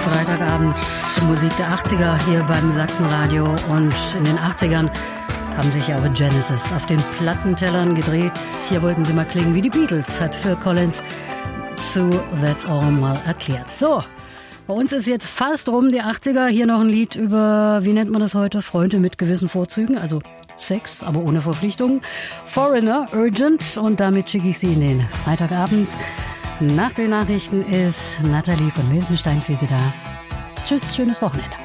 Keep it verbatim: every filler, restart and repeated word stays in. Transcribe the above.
Freitagabend Musik der achtziger hier beim Sachsenradio, und in den achtzigern haben sich aber Genesis auf den Plattentellern gedreht. Hier wollten sie mal klingen wie die Beatles, hat Phil Collins zu That's All mal erklärt. So, bei uns ist jetzt fast rum die achtziger. Hier noch ein Lied über, wie nennt man das heute, Freunde mit gewissen Vorzügen, also Sex, aber ohne Verpflichtungen. Foreigner, Urgent, und damit schicke ich Sie in den Freitagabend. Nach den Nachrichten ist Nathalie von Miltenstein für Sie da. Tschüss, schönes Wochenende.